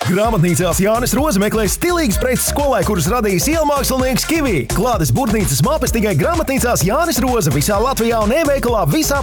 Grāmatnīcās Jānis Roze meklē stilīgas preces skolai, kuras radījis ielmākslinieks Kivī. Klādes burtnīcas mapes tikai grāmatnīcās Jānis Roze visā Latvijā un e-veikalā visā